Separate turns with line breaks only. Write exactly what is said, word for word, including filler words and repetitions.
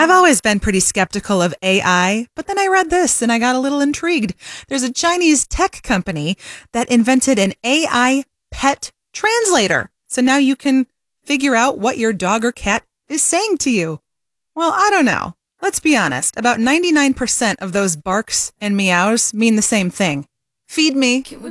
I've always been pretty skeptical of A I, but then I read this and I got a little intrigued. There's a Chinese tech company that invented an A I pet translator. So now you can figure out what your dog or cat is saying to you. Well, I don't know. Let's be honest. About ninety-nine percent of those barks and meows mean the same thing. Feed me.